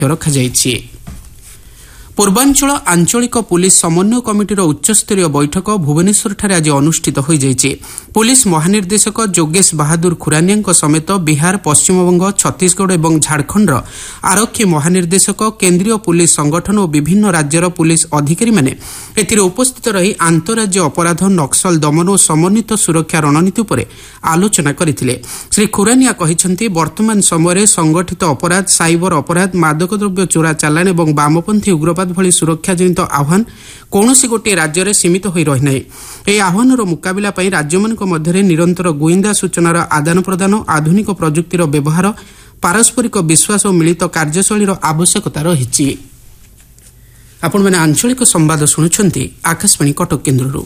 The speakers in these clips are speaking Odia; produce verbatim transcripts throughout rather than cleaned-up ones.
ରଖାଯାଇଛି। ପୂର୍ବାଞ୍ଚଳ ଆଞ୍ଚଳିକ ପୁଲିସ୍ ସମନ୍ୱୟ କମିଟିର ଉଚ୍ଚସ୍ତରୀୟ ବୈଠକ ଭୁବନେଶ୍ୱରଠାରେ ଆଜି ଅନୁଷ୍ଠିତ ହୋଇଯାଇଛି। ପୁଲିସ୍ ମହାନିର୍ଦ୍ଦେଶକ ଯୋଗେଶ ବାହାଦୁର ଖୁରାନିଆଙ୍କ ସମେତ ବିହାର, ପଶ୍ଚିମବଙ୍ଗ, ଛତିଶଗଡ଼ ଏବଂ ଝାଡ଼ଖଣ୍ଡର ଆରକ୍ଷୀ ମହାନିର୍ଦ୍ଦେଶକ, କେନ୍ଦ୍ରୀୟ ପୁଲିସ୍ ସଂଗଠନ ଓ ବିଭିନ୍ନ ରାଜ୍ୟର ପୁଲିସ୍ ଅଧିକାରୀମାନେ ଏଥିରେ ଉପସ୍ଥିତ ରହି ଆନ୍ତଃରାଜ୍ୟ ଅପରାଧ, ନକ୍ସଲ ଦମନ ଓ ସମନ୍ୱିତ ସୁରକ୍ଷା ରଣନୀତି ଉପରେ ଆଲୋଚନା କରିଥିଲେ। ଶ୍ରୀ ଖୁରାନିଆ କହିଛନ୍ତି, ବର୍ତ୍ତମାନ ସମୟରେ ସଂଗଠିତ ଅପରାଧ, ସାଇବର ଅପରାଧ, ମାଦକଦ୍ରବ୍ୟ ଚୋରା ଚାଲାଣ ଏବଂ ବାମପନ୍ଥୀ ଉଗ୍ରବାଦ ଭଳି ସୁରକ୍ଷାଜନିତ ଆହ୍ୱାନ କୌଣସି ଗୋଟିଏ ରାଜ୍ୟରେ ସୀମିତ ହୋଇ ରହିନାହିଁ। ଏହି ଆହ୍ୱାନର ମୁକାବିଲା ପାଇଁ ରାଜ୍ୟମାନଙ୍କ ମଧ୍ୟରେ ନିରନ୍ତର ଗୁଇନ୍ଦା ସୂଚନାର ଆଦାନ ପ୍ରଦାନ, ଆଧୁନିକ ପ୍ରଯୁକ୍ତିର ବ୍ୟବହାର, ପାରସ୍ପରିକ ବିଶ୍ୱାସ ଓ ମିଳିତ କାର୍ଯ୍ୟଶୈଳୀର ଆବଶ୍ୟକତା ରହିଛି। ଆପଣମାନେ ଆଞ୍ଚଳିକ ସମ୍ବାଦ ଶୁଣୁଛନ୍ତି ଆକାଶବାଣୀ କଟକ କେନ୍ଦ୍ରରୁ।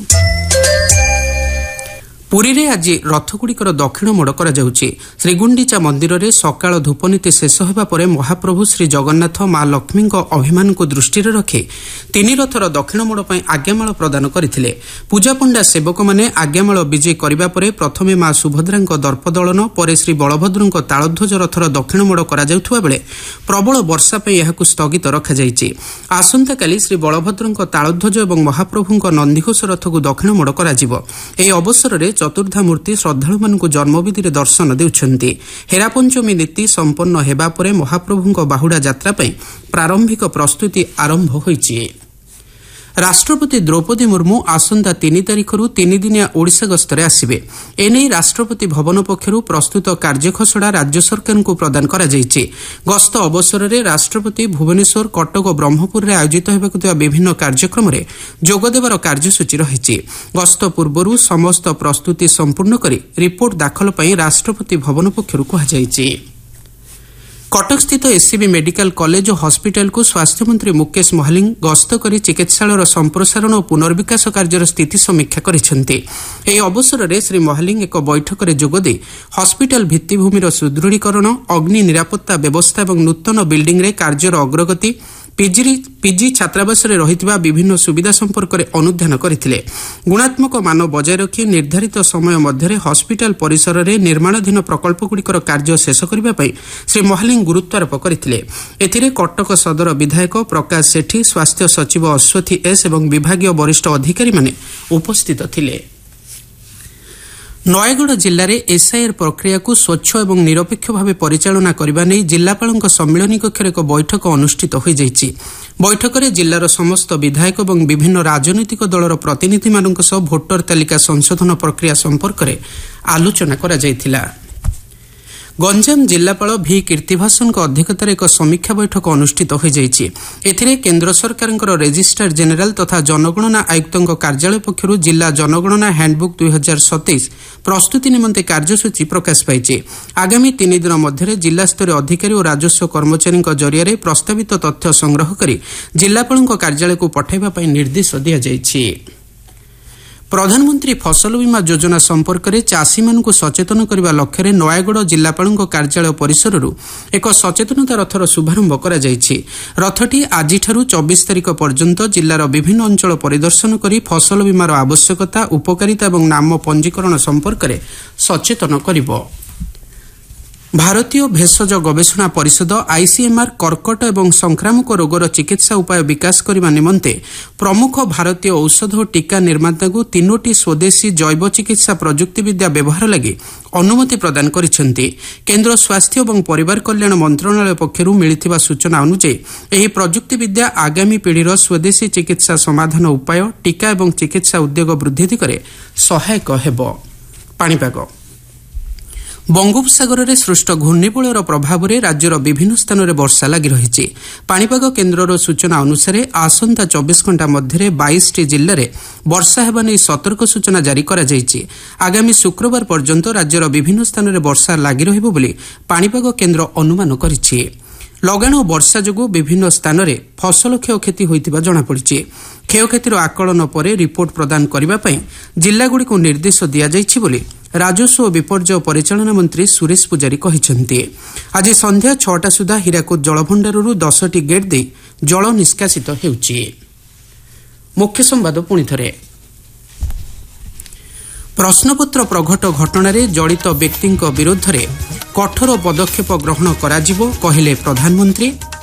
ପୁରୀରେ ଆଜି ରଥଗୁଡ଼ିକର ଦକ୍ଷିଣ ମୋଡ଼ କରାଯାଉଛି। ଶ୍ରୀଗୁଣ୍ଡିଚା ମନ୍ଦିରରେ ସକାଳ ଧୂପନୀତି ଶେଷ ହେବା ପରେ ମହାପ୍ରଭୁ ଶ୍ରୀ ଜଗନ୍ନାଥ ମା ଲକ୍ଷ୍ମୀଙ୍କ ଅଭିମାନକୁ ଦୃଷ୍ଟିରେ ରଖି ତିନି ରଥର ଦକ୍ଷିଣ ମୋଡ଼ ପାଇଁ ଆଜ୍ଞାମାଳ ପ୍ରଦାନ କରିଥିଲେ। ପୂଜାପଣ୍ଡା ସେବକମାନେ ଆଜ୍ଞାମାଳ ବିଜେ କରିବା ପରେ ପ୍ରଥମେ ମା ସୁଭଦ୍ରାଙ୍କ ଦର୍ପଦଳନ, ପରେ ଶ୍ରୀ ବଳଭଦ୍ରଙ୍କ ତାଳଧ୍ୱଜ ରଥର ଦକ୍ଷିଣ ମୋଡ଼ କରାଯାଉଥିବା ବେଳେ ପ୍ରବଳ ବର୍ଷା ପାଇଁ ଏହାକୁ ସ୍ଥଗିତ ରଖାଯାଇଛି। ଆସନ୍ତାକାଲି ଶ୍ରୀ ବଳଭଦ୍ରଙ୍କ ତାଳଧ୍ୱଜ ଏବଂ ମହାପ୍ରଭୁଙ୍କ ନନ୍ଦିଘୋଷ ରଥକୁ ଦକ୍ଷିଣ ମୋଡ଼ କରାଯିବ। ଏହି ଅବସରରେ ଚତୁର୍ଦ୍ଧାମୂର୍ତ୍ତି ଶ୍ରଦ୍ଧାଳୁମାନଙ୍କୁ ଜନ୍ମବିଧିରେ ଦର୍ଶନ ଦେଉଛନ୍ତି। ହେରାପଞ୍ଚମୀ ନୀତି ସମ୍ପନ୍ନ ହେବା ପରେ ମହାପ୍ରଭୁଙ୍କ ବାହୁଡ଼ା ଯାତ୍ରା ପାଇଁ ପ୍ରାରମ୍ଭିକ ପ୍ରସ୍ତୁତି ଆରମ୍ଭ ହୋଇଛି। ରାଷ୍ଟ୍ରପତି ଦ୍ରୌପଦୀ ମୁର୍ମୁ ଆସନ୍ତା ତିନି ତାରିଖରୁ ତିନିଦିନିଆ ଓଡ଼ିଶା ଗସ୍ତରେ ଆସିବେ। ଏନେଇ ରାଷ୍ଟ୍ରପତି ଭବନ ପକ୍ଷରୁ ପ୍ରସ୍ତୁତ କାର୍ଯ୍ୟଖସଡ଼ା ରାଜ୍ୟ ସରକାରଙ୍କୁ ପ୍ରଦାନ କରାଯାଇଛି। ଗସ୍ତ ଅବସରରେ ରାଷ୍ଟ୍ରପତି ଭୁବନେଶ୍ୱର, କଟକ ଓ ବ୍ରହ୍ମପୁରରେ ଆୟୋଜିତ ହେବାକୁ ଥିବା ବିଭିନ୍ନ କାର୍ଯ୍ୟକ୍ରମରେ ଯୋଗଦେବାର କାର୍ଯ୍ୟସୂଚୀ ରହିଛି। ଗସ୍ତ ପୂର୍ବରୁ ସମସ୍ତ ପ୍ରସ୍ତୁତି ସମ୍ପୂର୍ଣ୍ଣ କରି ରିପୋର୍ଟ ଦାଖଲ ପାଇଁ ରାଷ୍ଟ୍ରପତି ଭବନ ପକ୍ଷରୁ କୁହାଯାଇଛି। କଟକସ୍ଥିତ ଏସ୍ସିବି ମେଡିକାଲ କଲେଜ ଓ ହସ୍ପିଟାଲକୁ ସ୍ୱାସ୍ଥ୍ୟମନ୍ତ୍ରୀ ମୁକେଶ ମହାଲିଂ ଗସ୍ତ କରି ଚିକିତ୍ସାଳୟର ସମ୍ପ୍ରସାରଣ ଓ ପୁନର୍ବିକାଶ କାର୍ଯ୍ୟର ସ୍ଥିତି ସମୀକ୍ଷା କରିଛନ୍ତି। ଏହି ଅବସରରେ ଶ୍ରୀ ମହାଲିଂ ଏକ ବୈଠକରେ ଯୋଗଦେଇ ହସ୍ପିଟାଲ ଭିତ୍ତିଭୂମିର ସୁଦୃଢ଼ୀକରଣ, ଅଗ୍ନି ନିରାପତ୍ତା ବ୍ୟବସ୍ଥା ଏବଂ ନୂତନ ବିଲ୍ଡିଂରେ କାର୍ଯ୍ୟର ଅଗ୍ରଗତି, ପିଜି ଛାତ୍ରାବାସରେ ରହିଥିବା ବିଭିନ୍ନ ସୁବିଧା ସମ୍ପର୍କରେ ଅନୁଧ୍ୟାନ କରିଥିଲେ। ଗୁଣାତ୍ମକ ମାନ ବଜାୟ ରଖି ନିର୍ଦ୍ଧାରିତ ସମୟ ମଧ୍ୟରେ ହସ୍ପିଟାଲ ପରିସରରେ ନିର୍ମାଣାଧୀନ ପ୍ରକଳ୍ପଗୁଡ଼ିକର କାର୍ଯ୍ୟ ଶେଷ କରିବା ପାଇଁ ଶ୍ରୀ ମହାଲିଂ ଗୁରୁତ୍ୱାରୋପ କରିଥିଲେ। ଏଥିରେ କଟକ ସଦର ବିଧାୟକ ପ୍ରକାଶ ସେଠୀ, ସ୍ୱାସ୍ଥ୍ୟ ସଚିବ ଅଶ୍ୱତୀ ଏସ୍ ଏବଂ ବିଭାଗୀୟ ବରିଷ୍ଠ ଅଧିକାରୀମାନେ ଉପସ୍ଥିତ ଥିଲେ। ନୟାଗଡ଼ ଜିଲ୍ଲାରେ ଏସ୍ଆଇଆର୍ ପ୍ରକ୍ରିୟାକୁ ସ୍ୱଚ୍ଛ ଏବଂ ନିରପେକ୍ଷ ଭାବେ ପରିଚାଳନା କରିବା ନେଇ ଜିଲ୍ଲାପାଳଙ୍କ ସମ୍ମିଳନୀ କକ୍ଷରେ ଏକ ବୈଠକ ଅନୁଷ୍ଠିତ ହୋଇଯାଇଛି। ବୈଠକରେ ଜିଲ୍ଲାର ସମସ୍ତ ବିଧାୟକ ଏବଂ ବିଭିନ୍ନ ରାଜନୈତିକ ଦଳର ପ୍ରତିନିଧିମାନଙ୍କ ସହ ଭୋଟର ତାଲିକା ସଂଶୋଧନ ପ୍ରକ୍ରିୟା ସମ୍ପର୍କରେ ଆଲୋଚନା କରାଯାଇଥିଲା। ଗଞ୍ଜାମ ଜିଲ୍ଲାପାଳ ଭି କୀର୍ତ୍ତିଭାସନଙ୍କ ଅଧ୍ୟକ୍ଷତାରେ ଏକ ସମୀକ୍ଷା ବୈଠକ ଅନୁଷ୍ଠିତ ହୋଇଯାଇଛି। ଏଥିରେ କେନ୍ଦ୍ର ସରକାରଙ୍କର ରେଜିଷ୍ଟ୍ରାର ଜେନେରାଲ ତଥା ଜନଗଣନା ଆୟୁକ୍ତଙ୍କ କାର୍ଯ୍ୟାଳୟ ପକ୍ଷରୁ ଜିଲ୍ଲା ଜନଗଣନା ହ୍ୟାଣ୍ଡବୁକ୍ ଦୁଇ ହଜାର ସତେଇଶ ପ୍ରସ୍ତୁତି ନିମନ୍ତେ କାର୍ଯ୍ୟସୂଚୀ ପ୍ରକାଶ ପାଇଛି। ଆଗାମୀ ତିନି ଦିନ ମଧ୍ୟରେ ଜିଲ୍ଲାସ୍ତରୀୟ ଅଧିକାରୀ ଓ ରାଜସ୍ୱ କର୍ମଚାରୀଙ୍କ ଜରିଆରେ ପ୍ରସ୍ତାବିତ ତଥ୍ୟ ସଂଗ୍ରହ କରି ଜିଲ୍ଲାପାଳଙ୍କ କାର୍ଯ୍ୟାଳୟକୁ ପଠାଇବା ପାଇଁ ନିର୍ଦ୍ଦେଶ ଦିଆଯାଇଛି। ପ୍ରଧାନମନ୍ତ୍ରୀ ଫସଲ ବୀମା ଯୋଜନା ସମ୍ପର୍କରେ ଚାଷୀମାନଙ୍କୁ ସଚେତନ କରିବା ଲକ୍ଷ୍ୟରେ ନୟାଗଡ଼ ଜିଲ୍ଲାପାଳଙ୍କ କାର୍ଯ୍ୟାଳୟ ପରିସରରୁ ଏକ ସଚେତନତା ରଥର ଶୁଭାରମ୍ଭ କରାଯାଇଛି। ରଥଟି ଆଜିଠାରୁ ଚବିଶ ତାରିଖ ପର୍ଯ୍ୟନ୍ତ ଜିଲ୍ଲାର ବିଭିନ୍ନ ଅଞ୍ଚଳ ପରିଦର୍ଶନ କରି ଫସଲ ବୀମାର ଆବଶ୍ୟକତା, ଉପକାରିତା ଏବଂ ନାମ ପଞ୍ଜୀକରଣ ସମ୍ପର୍କରେ ସଚେତନ କରିବ। ଭାରତୀୟ ଭେଷଜ ଗବେଷଣା ପରିଷଦ ଆଇସିଏମ୍ଆର୍ କର୍କଟ ଏବଂ ସଂକ୍ରାମକ ରୋଗର ଚିକିତ୍ସା ଉପାୟ ବିକାଶ କରିବା ନିମନ୍ତେ ପ୍ରମୁଖ ଭାରତୀୟ ଔଷଧ ଓ ଟିକା ନିର୍ମାତାଙ୍କୁ ତିନୋଟି ସ୍ୱଦେଶୀ ଜୈବ ଚିକିତ୍ସା ପ୍ରଯୁକ୍ତିବିଦ୍ୟା ବ୍ୟବହାର ଲାଗି ଅନୁମତି ପ୍ରଦାନ କରିଛନ୍ତି। କେନ୍ଦ୍ର ସ୍ୱାସ୍ଥ୍ୟ ଏବଂ ପରିବାର କଲ୍ୟାଣ ମନ୍ତ୍ରଣାଳୟ ପକ୍ଷରୁ ମିଳିଥିବା ସୂଚନା ଅନୁଯାୟୀ ଏହି ପ୍ରଯୁକ୍ତିବିଦ୍ୟା ଆଗାମୀ ପିଢ଼ିର ସ୍ୱଦେଶୀ ଚିକିତ୍ସା ସମାଧାନ ଉପାୟ, ଟିକା ଏବଂ ଚିକିତ୍ସା ଉଦ୍ୟୋଗ ବୃଦ୍ଧି ଦିଗରେ ସହାୟକ ହେବ। ପାଣିପାଗ ବଙ୍ଗୋପସାଗରରେ ସୃଷ୍ଟ ଘୂର୍ଣ୍ଣିବଳୟର ପ୍ରଭାବରେ ରାଜ୍ୟର ବିଭିନ୍ନ ସ୍ଥାନରେ ବର୍ଷା ଲାଗି ରହିଛି। ପାଣିପାଗ କେନ୍ଦ୍ରର ସୂଚନା ଅନୁସାରେ ଆସନ୍ତା ଚବିଶ ଘଣ୍ଟା ମଧ୍ୟରେ ବାଇଶଟି ଜିଲ୍ଲାରେ ବର୍ଷା ହେବା ନେଇ ସତର୍କ ସୂଚନା ଜାରି କରାଯାଇଛି। ଆଗାମୀ ଶୁକ୍ରବାର ପର୍ଯ୍ୟନ୍ତ ରାଜ୍ୟର ବିଭିନ୍ନ ସ୍ଥାନରେ ବର୍ଷା ଲାଗି ରହିବ ବୋଲି ପାଣିପାଗ କେନ୍ଦ୍ର ଅନୁମାନ କରିଛି। ଲଗାଣ ଓ ବର୍ଷା ଯୋଗୁଁ ବିଭିନ୍ନ ସ୍ଥାନରେ ଫସଲ କ୍ଷୟକ୍ଷତି ହୋଇଥିବା ଜଣାପଡ଼ିଛି। କ୍ଷୟକ୍ଷତିର ଆକଳନ ପରେ ରିପୋର୍ଟ ପ୍ରଦାନ କରିବା ପାଇଁ ଜିଲ୍ଲାଗୁଡ଼ିକୁ ନିର୍ଦ୍ଦେଶ ଦିଆଯାଇଛି ବୋଲି ରାଜସ୍ୱ ଓ ବିପର୍ଯ୍ୟୟ ପରିଚାଳନା ମନ୍ତ୍ରୀ ସୁରେଶ ପୂଜାରୀ କହିଛନ୍ତି। ଆଜି ସନ୍ଧ୍ୟା ଛଅଟା ସୁଦ୍ଧା ହୀରାକୁଦ ଜଳଭଣ୍ଡାରରୁ ଦଶଟି ଗେଟ୍ ଦେଇ ଜଳ ନିଷ୍କାସିତ ହେଉଛି। ମୁଖ୍ୟ ସମ୍ବାଦ ପୁଣିଥରେ। ପ୍ରଶ୍ନପତ୍ର ପ୍ରଘଟ ଘଟଣାରେ ଜଡ଼ିତ ବ୍ୟକ୍ତିଙ୍କ ବିରୋଧରେ କଠୋର ପଦକ୍ଷେପ ଗ୍ରହଣ କରାଯିବ କହିଲେ ପ୍ରଧାନମନ୍ତ୍ରୀ।